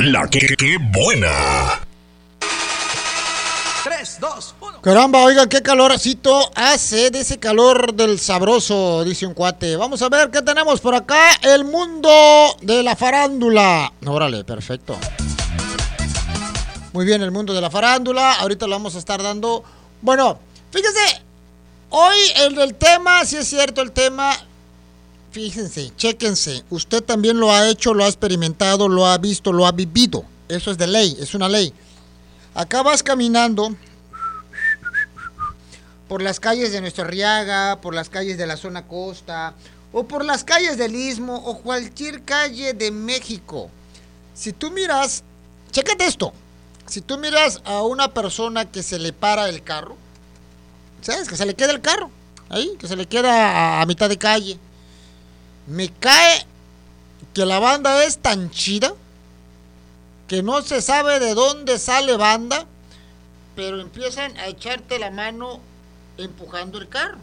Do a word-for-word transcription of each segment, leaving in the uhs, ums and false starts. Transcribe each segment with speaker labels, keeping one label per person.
Speaker 1: La que, que, que buena.
Speaker 2: tres, dos, uno.
Speaker 3: Caramba, oiga, qué calorcito hace, de ese calor del sabroso, dice un cuate. Vamos a ver qué tenemos por acá. El mundo de la farándula. Órale, perfecto. Muy bien, el mundo de la farándula. Ahorita lo vamos a estar dando. Bueno, fíjese, hoy el del tema, si es cierto el tema. Fíjense, chéquense. Usted también lo ha hecho, lo ha experimentado, lo ha visto, lo ha vivido. Eso es de ley, es una ley. Acá vas caminando por las calles de Nuestra Arriaga, por las calles de la zona costa, o por las calles del Istmo, o cualquier calle de México. Si tú miras, chécate esto. Si tú miras a una persona que se le para el carro, ¿sabes? Que se le queda el carro, ahí, que se le queda a, a mitad de calle. Me cae que la banda es tan chida que no se sabe de dónde sale banda, pero empiezan a echarte la mano empujando el carro.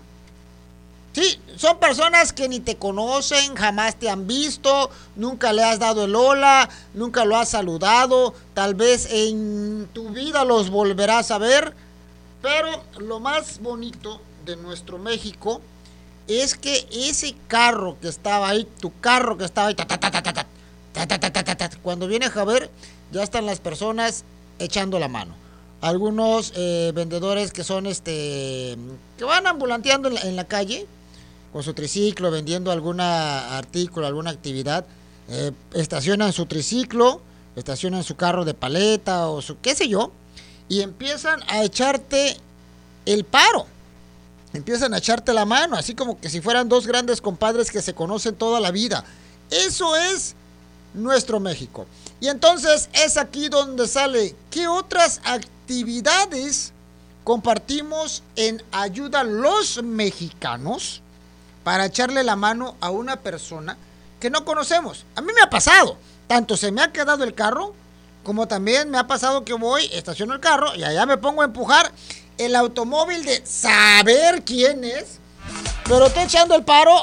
Speaker 3: Sí, son personas que ni te conocen, jamás te han visto, nunca le has dado el hola, nunca lo has saludado, tal vez en tu vida los volverás a ver, pero lo más bonito de nuestro México es que ese carro que estaba ahí, tu carro que estaba ahí, ta, ta, ta, ta, ta, ta, ta, ta, ta, ta, ta, cuando vienes a ver, ya están las personas echando la mano. Algunos eh, vendedores que son este que van ambulanteando en la, en la calle con su triciclo, vendiendo algún artículo, alguna actividad, eh, estacionan su triciclo, estacionan su carro de paleta o su qué sé yo, y empiezan a echarte el paro. Empiezan a echarte la mano, así como que si fueran dos grandes compadres que se conocen toda la vida. Eso es nuestro México. Y entonces es aquí donde sale, ¿qué otras actividades compartimos en ayuda los mexicanos para echarle la mano a una persona que no conocemos? A mí me ha pasado, tanto se me ha quedado el carro, como también me ha pasado que voy, estaciono el carro y allá me pongo a empujar el automóvil de saber quién es, pero estoy echando el paro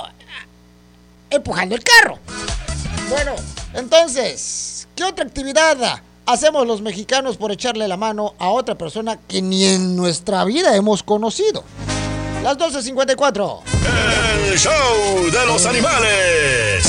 Speaker 3: empujando el carro. Bueno, entonces, ¿qué otra actividad hacemos los mexicanos por echarle la mano a otra persona que ni en nuestra vida hemos conocido? Las doce cincuenta y cuatro.
Speaker 1: El show de los animales.